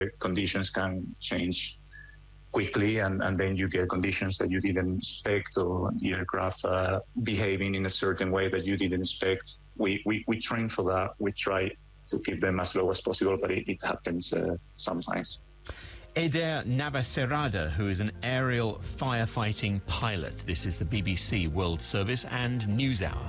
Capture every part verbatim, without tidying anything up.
conditions can change quickly, and, and then you get conditions that you didn't expect, or the aircraft uh, behaving in a certain way that you didn't expect. We, we, we train for that. We try to keep them as low as possible, but it, it happens uh, sometimes. Eder Navacerrada, who is an aerial firefighting pilot. This is the B B C World Service and NewsHour.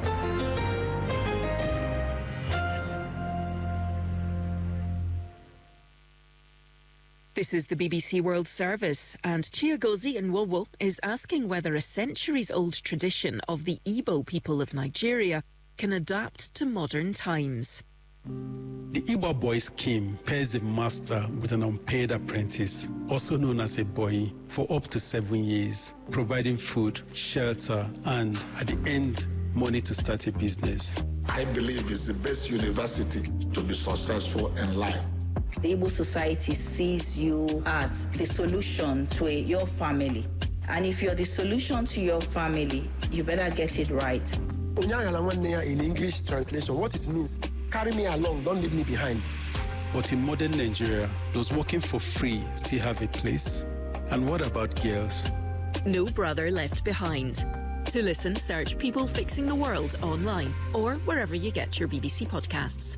This is the B B C World Service, and Chiagozi Nwowo is asking whether a centuries-old tradition of the Igbo people of Nigeria can adapt to modern times. The Igbo boys came pairs a master with an unpaid apprentice, also known as a boy, for up to seven years, providing food, shelter, and at the end, money to start a business. I believe it's the best university to be successful in life. The Igbo society sees you as the solution to a, your family. And if you're the solution to your family, you better get it right. In English translation, what it means, carry me along, don't leave me behind. But in modern Nigeria, those working for free still have a place. And what about girls? No brother left behind. To listen, search People Fixing the World online or wherever you get your B B C podcasts.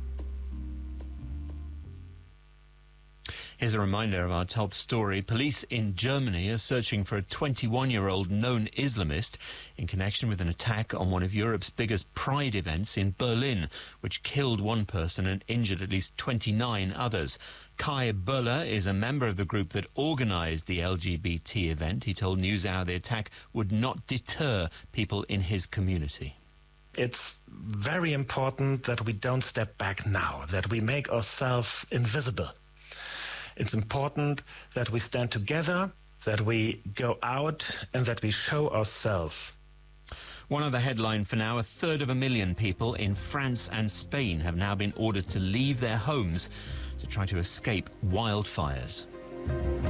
Here's a reminder of our top story. Police in Germany are searching for a twenty-one-year-old known Islamist in connection with an attack on one of Europe's biggest pride events in Berlin, which killed one person and injured at least twenty-nine others. Kai Böller is a member of the group that organised the L G B T event. He told NewsHour the attack would not deter people in his community. It's very important that we don't step back now, that we make ourselves invisible. It's important that we stand together, that we go out and that we show ourselves. One other headline for now: a third of a million people in France and Spain have now been ordered to leave their homes to try to escape wildfires.